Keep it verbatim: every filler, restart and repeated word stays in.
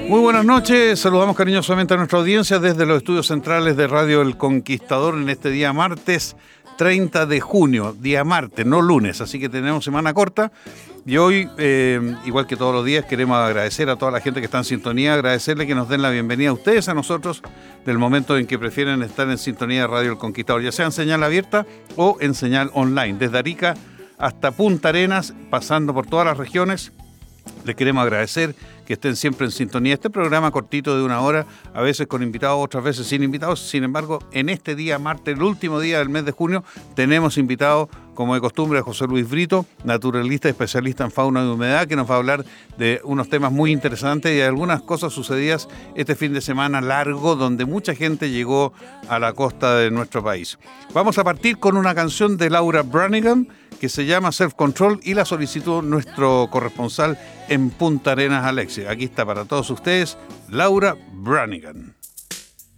Muy buenas noches, saludamos cariñosamente a nuestra audiencia desde los estudios centrales de Radio El Conquistador en este día martes treinta de junio, día martes, no lunes, así que tenemos semana corta y hoy, eh, igual que todos los días, queremos agradecer a toda la gente que está en sintonía, agradecerle que nos den la bienvenida a ustedes, a nosotros, del momento en que prefieren estar en sintonía de Radio El Conquistador, ya sea en señal abierta o en señal online, desde Arica hasta Punta Arenas, pasando por todas las regiones. Les queremos agradecer que estén siempre en sintonía. Este programa cortito de una hora, a veces con invitados, otras veces sin invitados. Sin embargo, en este día, martes, el último día del mes de junio, tenemos invitado, como de costumbre, a José Luis Brito, naturalista y especialista en fauna de humedad, que nos va a hablar de unos temas muy interesantes y de algunas cosas sucedidas este fin de semana largo, donde mucha gente llegó a la costa de nuestro país. Vamos a partir con una canción de Laura Branigan, que se llama Self Control, y la solicitó nuestro corresponsal en Punta Arenas, Alexis. Aquí está para todos ustedes, Laura Branigan.